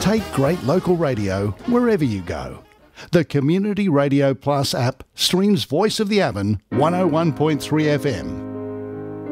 Take great local radio wherever you go. The Community Radio Plus app streams Voice of the Avon 101.3 FM